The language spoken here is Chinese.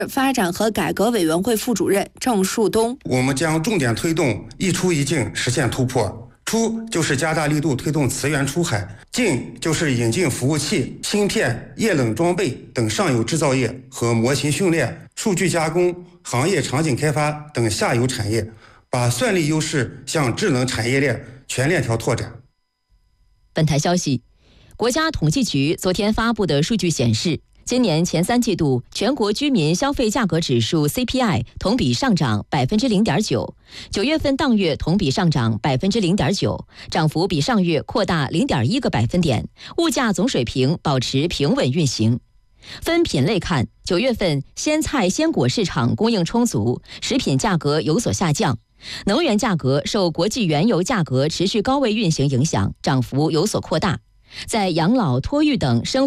发展和改革委员会副主任郑树东。 我们将重点推动一出一境实现突破。出就是加大力度推动磁源出海，进就是引进服务器、芯片、液冷装备等上游制造业和模型训练、数据加工、行业场景开发等下游产业，把算力优势向智能产业链全链条拓展。 本台消息，国家统计局昨天发布的数据显示，今年前3季度全国居民消费价格指数 CPI 同比上涨 0.9%， 9月份当月同比上涨 0.9%， 涨幅比上月扩大 0.1个百分点，物价总水平保持平稳运行。分品类看，9月份鲜菜鲜果市场供应充足，食品价格有所下降。能源价格受国际原油价格持续高位运行影响，涨幅有所扩大。在养老、托育等生